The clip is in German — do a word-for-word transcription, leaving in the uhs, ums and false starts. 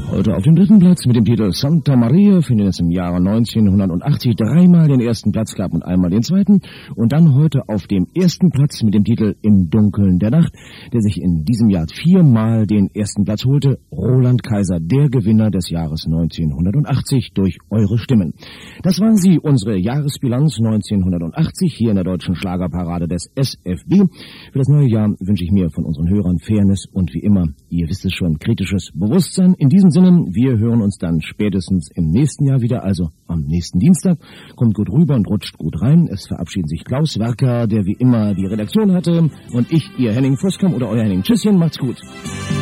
Heute auf dem dritten Platz mit dem Titel Santa Maria, für den es im Jahre neunzehnhundertachtzig dreimal den ersten Platz gab und einmal den zweiten. Und dann heute auf dem ersten Platz mit dem Titel Im Dunkeln der Nacht, der sich in diesem Jahr viermal den ersten Platz holte. Roland Kaiser, der Gewinner des Jahres neunzehnhundertachtzig durch eure Stimmen. Das waren sie, unsere Jahresbilanz neunzehnhundertachtzig hier in der deutschen Schlagerparade des S F B. Für das neue Jahr wünsche ich mir von unseren Hörern Fairness und wie immer, ihr wisst es schon, kritisches Bewusstsein. In diesem Sinne, wir hören uns dann spätestens im nächsten Jahr wieder, also am nächsten Dienstag. Kommt gut rüber und rutscht gut rein. Es verabschieden sich Klaus Werker, der wie immer die Redaktion hatte, und ich, ihr Henning Voskamp oder euer Henning. Tschüsschen, macht's gut.